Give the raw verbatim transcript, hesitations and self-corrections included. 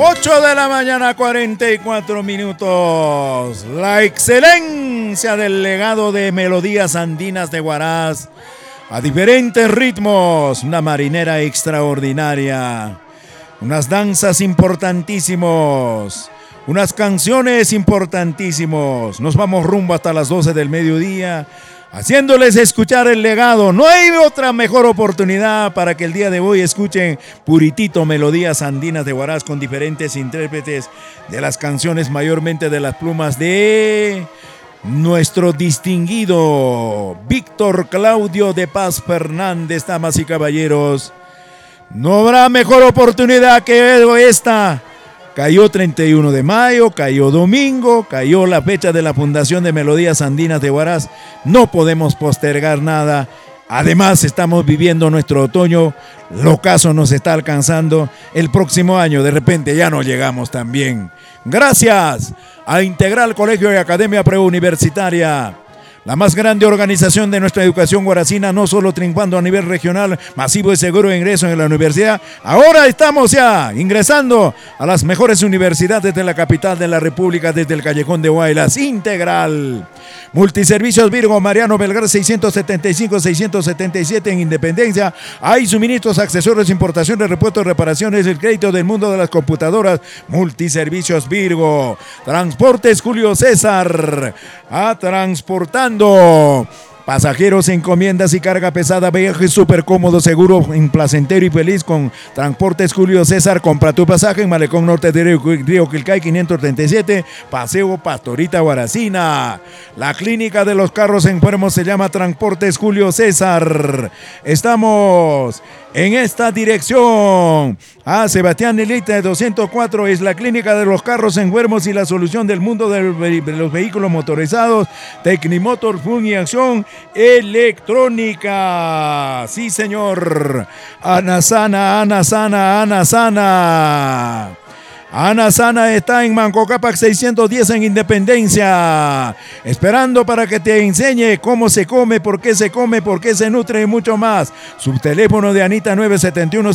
ocho de la mañana, cuarenta y cuatro minutos. La excelencia del legado de melodías andinas de Huaraz a diferentes ritmos. Una marinera extraordinaria. Unas danzas importantísimos. Unas canciones importantísimos. Nos vamos rumbo hasta las doce del mediodía, haciéndoles escuchar el legado. No hay otra mejor oportunidad para que el día de hoy escuchen puritito melodías andinas de Huaraz con diferentes intérpretes de las canciones, mayormente de las plumas de nuestro distinguido Víctor Claudio de Paz Fernández, damas y caballeros. No habrá mejor oportunidad que esta. Cayó treinta y uno de mayo, cayó domingo, cayó la fecha de la fundación de Melodías Andinas de Huaraz. No podemos postergar nada. Además, estamos viviendo nuestro otoño. El ocaso nos está alcanzando. El próximo año, de repente, ya no llegamos también. Gracias a Integral Colegio y Academia Preuniversitaria, la más grande organización de nuestra educación huaracina, no solo triunfando a nivel regional, masivo y seguro de ingreso en la universidad. Ahora estamos ya ingresando a las mejores universidades de la capital de la República desde el Callejón de Huaylas. Integral. Multiservicios Virgo, Mariano Belgar seiscientos setenta y cinco, seiscientos setenta y siete en Independencia. Hay suministros, accesorios, importaciones, repuestos, reparaciones, el crédito del mundo de las computadoras. Multiservicios Virgo. Transportes Julio César. A transportando pasajeros, encomiendas y carga pesada. Viaje súper cómodo, seguro, placentero y feliz con Transportes Julio César. Compra tu pasaje en Malecón Norte de Río Quilcay quinientos treinta y siete, Paseo Pastorita Huaracina. La clínica de los carros enfermos se llama Transportes Julio César. Estamos en esta dirección. A Sebastián Elite doscientos cuatro es la clínica de los carros enfermos y la solución del mundo de los vehículos motorizados. Tecnimotor, Fun y Acción Electrónica. Sí, señor. Ana Sana, Ana Sana, Ana Sana. Ana Sana está en Manco Cápac seiscientos diez en Independencia, esperando para que te enseñe cómo se come, por qué se come, por qué se nutre y mucho más. Su teléfono de Anita nueve siete uno